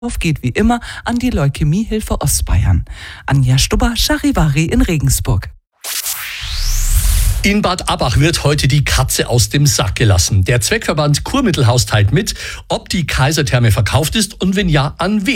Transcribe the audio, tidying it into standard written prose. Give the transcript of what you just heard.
geht wie immer an die Leukämiehilfe Ostbayern. Anja Stubber, Charivari in Regensburg. In Bad Abbach wird heute die Katze aus dem Sack gelassen. Der Zweckverband Kurmittelhaus teilt mit, ob die Kaisertherme verkauft ist und wenn ja, an wen.